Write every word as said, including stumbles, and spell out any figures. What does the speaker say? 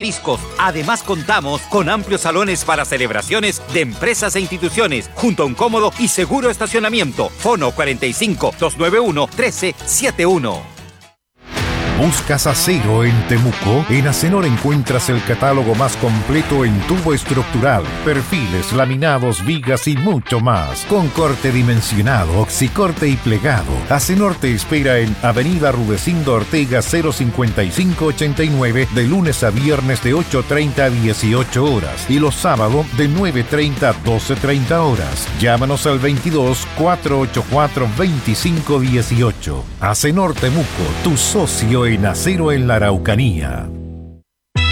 mariscos. Además contamos con amplios salones para celebraciones de empresas e instituciones, junto a un cómodo y seguro estacionamiento. Fono cuarenta y cinco, doscientos noventa y uno, trece setenta y uno. ¿Buscas acero en Temuco? En Acenor encuentras el catálogo más completo en tubo estructural, perfiles, laminados, vigas y mucho más. Con corte dimensionado, oxicorte y plegado. Acenor te espera en Avenida Rudecindo Ortega cero cincuenta y cinco ochenta y nueve de lunes a viernes de ocho treinta a dieciocho horas y los sábados de nueve treinta a doce treinta horas. Llámanos al veintidós, cuatrocientos ochenta y cuatro, veinticinco dieciocho. Acenor Temuco, tu socio en acero en la Araucanía.